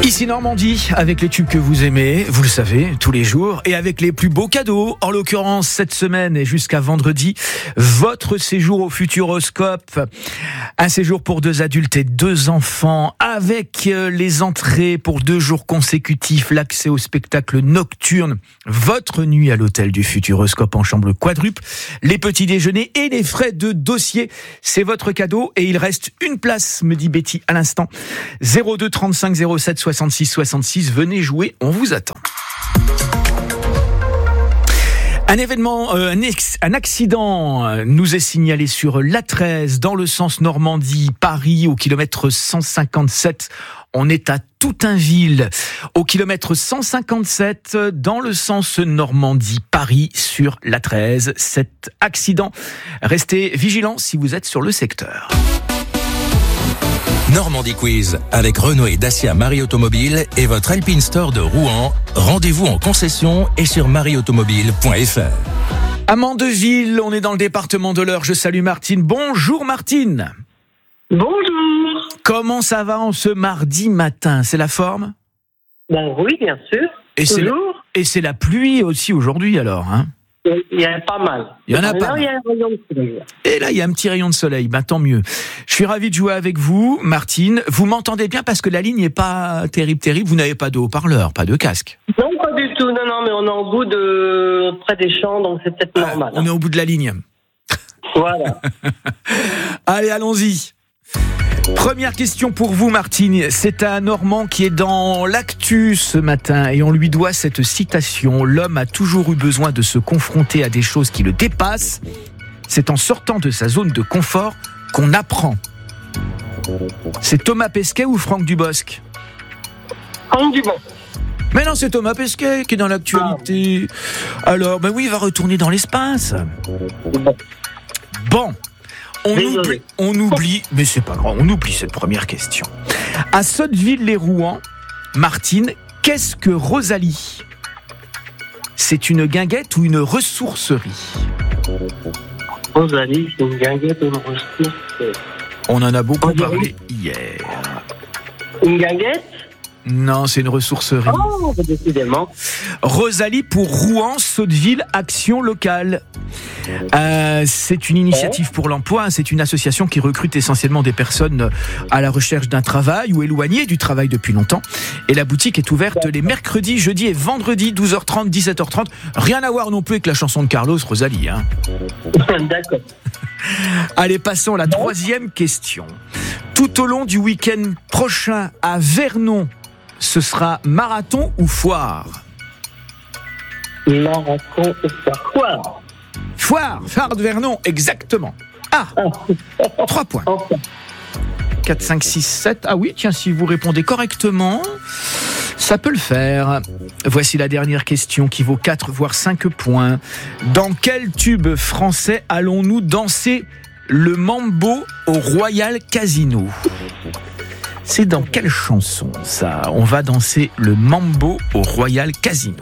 Ici Normandie, avec les tubes que vous aimez, vous le savez, tous les jours, et avec les plus beaux cadeaux, en l'occurrence cette semaine et jusqu'à vendredi, votre séjour au Futuroscope, un séjour pour 2 adultes et 2 enfants, avec les entrées pour 2 jours consécutifs, l'accès au spectacle nocturne, votre nuit à l'hôtel du Futuroscope en chambre quadruple, les petits déjeuners et les frais de dossier, c'est votre cadeau et il reste une place, me dit Betty à l'instant. 02 35 07 66 66, venez jouer, on vous attend. Un événement, un accident nous est signalé sur l'A13 dans le sens Normandie-Paris au kilomètre 157. On est à Toutainville au kilomètre 157 dans le sens Normandie-Paris sur l'A13. Cet accident, restez vigilants si vous êtes sur le secteur. Normandie Quiz avec Renault et Dacia Marie Automobile et votre Alpine Store de Rouen. Rendez-vous en concession et sur marieautomobile.fr. À Mandeville, on est dans le département de l'Eure. Je salue Martine. Bonjour Martine. Bonjour. Comment ça va en ce mardi matin? C'est la forme? Ben oui, bien sûr. Et c'est la pluie aussi aujourd'hui alors, hein? Il y en a pas mal. Il y en a pas mal. Il y a un rayon de soleil. Et là, il y a un petit rayon de soleil. Ben, tant mieux. Je suis ravi de jouer avec vous, Martine. Vous m'entendez bien parce que la ligne n'est pas terrible. Vous n'avez pas de haut-parleur, pas de casque. Non, pas du tout. Non, mais on est au bout de près des champs, donc c'est peut-être normal. On est au bout de la ligne. Voilà. Allez, allons-y. Première question pour vous, Martine. C'est un Normand qui est dans l'actu ce matin et on lui doit cette citation. L'homme a toujours eu besoin de se confronter à des choses qui le dépassent. C'est en sortant de sa zone de confort qu'on apprend. C'est Thomas Pesquet ou Franck Dubosc? Franck Dubosc. Mais non, c'est Thomas Pesquet qui est dans l'actualité. Alors, ben oui, il va retourner dans l'espace. Bon. On oublie, mais c'est pas grave, on oublie cette première question. À Sotteville-les-Rouen, Martine, qu'est-ce que Rosalie? C'est une guinguette ou une ressourcerie? Rosalie, c'est une guinguette ou une ressourcerie? On en a beaucoup parlé hier. Une guinguette? Non, c'est une ressourcerie. Oh, décidément. Rosalie pour Rouen, Sotteville, Action Locale. C'est une initiative pour l'emploi. C'est une association qui recrute essentiellement des personnes à la recherche d'un travail ou éloignées du travail depuis longtemps. Et la boutique est ouverte les mercredis, jeudis et vendredis, 12h30, 17h30. Rien à voir non plus avec la chanson de Carlos, Rosalie. Hein. D'accord. Allez, passons à la 3e question. Tout au long du week-end prochain à Vernon, ce sera marathon ou foire? Marathon ou foire? Foire de Vernon, exactement. 3 points. 4, 5, 6, 7. Ah oui, tiens, si vous répondez correctement, ça peut le faire. Voici la dernière question qui vaut 4 voire 5 points. Dans quel tube français allons-nous danser le mambo au Royal Casino? C'est dans quelle chanson ça? On va danser le mambo au Royal Casino.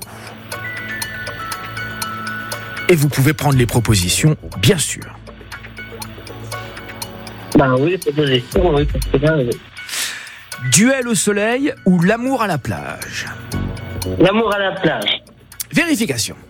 Et vous pouvez prendre les propositions, bien sûr. Ben oui, les propositions, oui, parce que là... Duel au soleil ou l'amour à la plage? L'amour à la plage. Vérification.